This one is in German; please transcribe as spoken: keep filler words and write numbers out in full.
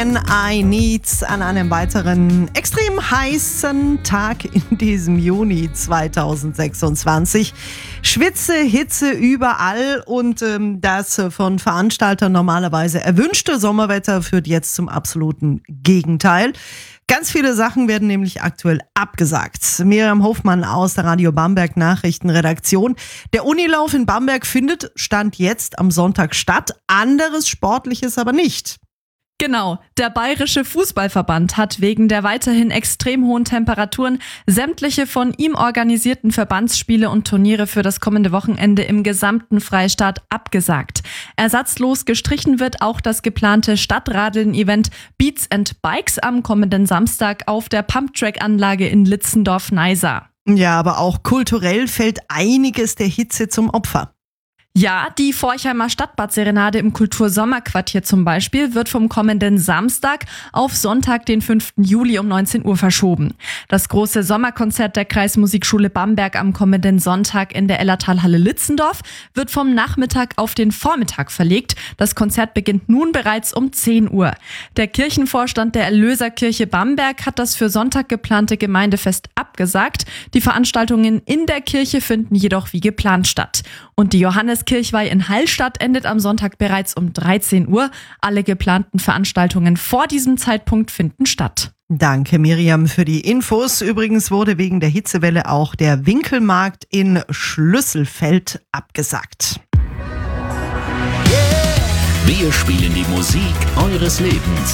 I Need an einem weiteren extrem heißen Tag in diesem Juni zweitausendsechsundzwanzig. Schwitze, Hitze überall und ähm, das von Veranstaltern normalerweise erwünschte Sommerwetter führt jetzt zum absoluten Gegenteil. Ganz viele Sachen werden nämlich aktuell abgesagt. Miriam Hofmann aus der Radio Bamberg Nachrichtenredaktion. Der Unilauf in Bamberg findet Stand jetzt am Sonntag statt, anderes Sportliches aber nicht. Genau, der Bayerische Fußballverband hat wegen der weiterhin extrem hohen Temperaturen sämtliche von ihm organisierten Verbandsspiele und Turniere für das kommende Wochenende im gesamten Freistaat abgesagt. Ersatzlos gestrichen wird auch das geplante Stadtradeln-Event Beats and Bikes am kommenden Samstag auf der Pumptrack-Anlage in Litzendorf-Neisa. Ja, aber auch kulturell fällt einiges der Hitze zum Opfer. Ja, die Forchheimer Stadtbad-Serenade im Kultursommerquartier zum Beispiel wird vom kommenden Samstag auf Sonntag, den fünften Juli um neunzehn Uhr verschoben. Das große Sommerkonzert der Kreismusikschule Bamberg am kommenden Sonntag in der Ellertalhalle Litzendorf wird vom Nachmittag auf den Vormittag verlegt. Das Konzert beginnt nun bereits um zehn Uhr. Der Kirchenvorstand der Erlöserkirche Bamberg hat das für Sonntag geplante Gemeindefest abgesagt. Die Veranstaltungen in der Kirche finden jedoch wie geplant statt. Und die Johannes Kirchweih in Hallstatt endet am Sonntag bereits um dreizehn Uhr. Alle geplanten Veranstaltungen vor diesem Zeitpunkt finden statt. Danke Miriam für die Infos. Übrigens wurde wegen der Hitzewelle auch der Winkelmarkt in Schlüsselfeld abgesagt. Wir spielen die Musik eures Lebens.